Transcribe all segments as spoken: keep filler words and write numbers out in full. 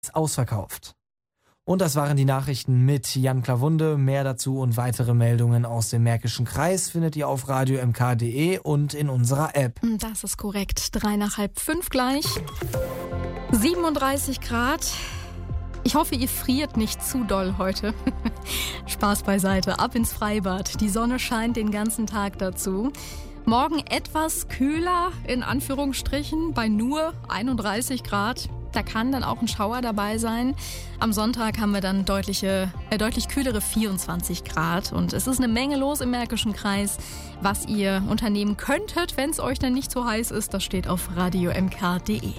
ausverkauft. Und das waren die Nachrichten mit Jan Klawunde. Mehr dazu und weitere Meldungen aus dem Märkischen Kreis findet ihr auf radio m k punkt d e und in unserer App. Das ist korrekt. Drei nach halb fünf gleich. siebenunddreißig Grad. Ich hoffe, ihr friert nicht zu doll heute. Spaß beiseite. Ab ins Freibad. Die Sonne scheint den ganzen Tag dazu. Morgen etwas kühler, in Anführungsstrichen, bei nur einunddreißig Grad. Da kann dann auch ein Schauer dabei sein. Am Sonntag haben wir dann deutliche, äh, deutlich kühlere vierundzwanzig Grad. Und es ist eine Menge los im Märkischen Kreis, was ihr unternehmen könntet, wenn es euch dann nicht so heiß ist. Das steht auf radio m k punkt d e.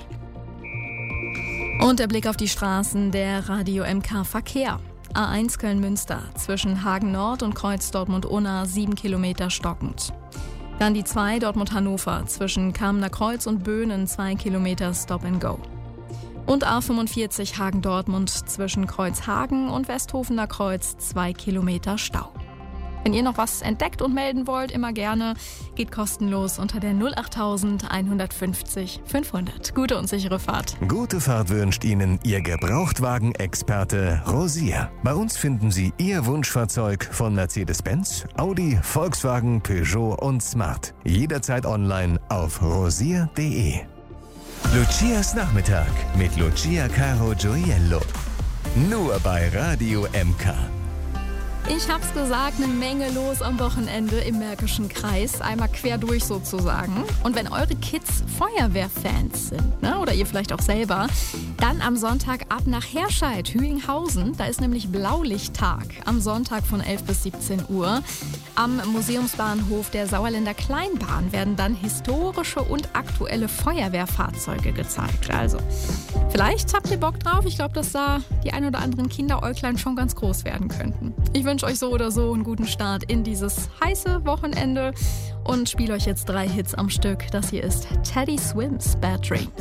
Und der Blick auf die Straßen, der Radio M K Verkehr. A eins Köln-Münster zwischen Hagen Nord und Kreuz Dortmund-Unna sieben Kilometer stockend. Dann die zwei Dortmund-Hannover zwischen Kamener Kreuz und Böhnen zwei Kilometer Stop and Go. Und A fünfundvierzig Hagen-Dortmund zwischen Kreuzhagen und Westhofener Kreuz zwei Kilometer Stau. Wenn ihr noch was entdeckt und melden wollt, immer gerne. Geht kostenlos unter der null acht eins fünfzig fünfhundert. Gute und sichere Fahrt. Gute Fahrt wünscht Ihnen Ihr Gebrauchtwagen-Experte Rosier. Bei uns finden Sie Ihr Wunschfahrzeug von Mercedes-Benz, Audi, Volkswagen, Peugeot und Smart. Jederzeit online auf rosier punkt d e. Lucias Nachmittag mit Lucia Caro Gioiello. Nur bei Radio M K. Ich hab's gesagt, eine Menge los am Wochenende im Märkischen Kreis. Einmal quer durch sozusagen. Und wenn eure Kids Feuerwehrfans sind, ne, oder ihr vielleicht auch selber, dann am Sonntag ab nach Herscheid, Hüinghausen. Da ist nämlich Blaulichttag am Sonntag von elf bis siebzehn Uhr. Am Museumsbahnhof der Sauerländer Kleinbahn werden dann historische und aktuelle Feuerwehrfahrzeuge gezeigt. Also, vielleicht habt ihr Bock drauf. Ich glaube, dass da die ein oder anderen Kinderäuglein schon ganz groß werden könnten. Ich wünsche euch so oder so einen guten Start in dieses heiße Wochenende und spiele euch jetzt drei Hits am Stück. Das hier ist Teddy Swims Bad Dreams.